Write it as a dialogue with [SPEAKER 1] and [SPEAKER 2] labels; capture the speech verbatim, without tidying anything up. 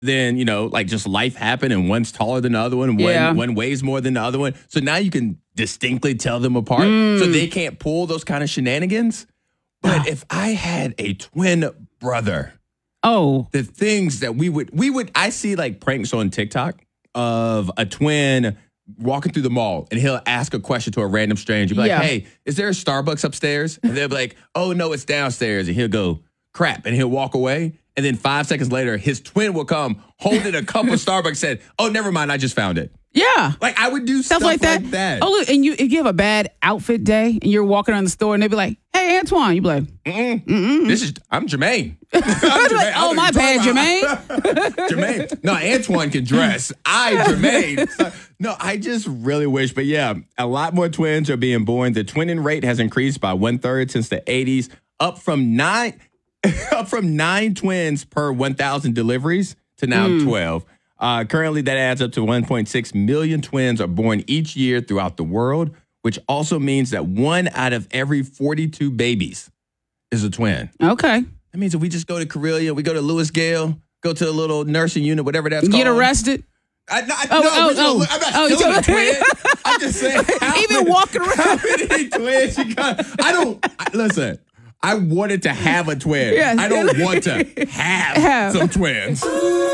[SPEAKER 1] then, you know, like just life happened and one's taller than the other one, one,
[SPEAKER 2] Yeah.
[SPEAKER 1] one weighs more than the other one. So now you can distinctly tell them apart.
[SPEAKER 2] Mm.
[SPEAKER 1] So they can't pull those kind of shenanigans. But if I had a twin brother,
[SPEAKER 2] Oh.
[SPEAKER 1] the things that we would, we would, I see like pranks on TikTok of a twin walking through the mall and he'll ask a question to a random stranger. Be like,
[SPEAKER 2] Yeah.
[SPEAKER 1] hey, is there a Starbucks upstairs? And they'll be like, oh, no, it's downstairs. And he'll go, crap. And he'll walk away. And then five seconds later, his twin will come holding a cup of Starbucks and said, oh, never mind. I just found it.
[SPEAKER 2] Yeah.
[SPEAKER 1] Like I would do stuff,
[SPEAKER 2] Stuff like that.
[SPEAKER 1] like that.
[SPEAKER 2] Oh, look, and you if you have a bad outfit day and you're walking around the store and they be like, hey, Antoine. You be like,
[SPEAKER 1] Mm-mm. Mm-mm. This is, I'm Jermaine. I'm Jermaine.
[SPEAKER 2] like, oh, my bad, Jermaine.
[SPEAKER 1] Jermaine. No, Antoine can dress. I, Jermaine. So, no, I just really wish. But yeah, a lot more twins are being born. The twinning rate has increased by one third since the eighties, up from nine, up from nine twins per one thousand deliveries to now
[SPEAKER 2] Mm.
[SPEAKER 1] twelve. Uh, currently, that adds up to one point six million twins are born each year throughout the world, which also means that one out of every forty-two babies is a twin.
[SPEAKER 2] Okay.
[SPEAKER 1] That means if we just go to Corellia, we go to Lewis Gale, go to a little nursing unit, whatever that's
[SPEAKER 2] Get
[SPEAKER 1] called.
[SPEAKER 2] arrested.
[SPEAKER 1] I, no, I,
[SPEAKER 2] Oh,
[SPEAKER 1] no,
[SPEAKER 2] oh,
[SPEAKER 1] we're gonna
[SPEAKER 2] oh.
[SPEAKER 1] look- I'm not
[SPEAKER 2] Oh, you
[SPEAKER 1] killing a
[SPEAKER 2] talking-
[SPEAKER 1] twin. I'm just saying. How
[SPEAKER 2] Even
[SPEAKER 1] many,
[SPEAKER 2] walking around.
[SPEAKER 1] How many twins you got? I don't, I, listen, I wanted to have a twin.
[SPEAKER 2] Yes.
[SPEAKER 1] I don't want to have,
[SPEAKER 2] Have.
[SPEAKER 1] some twins.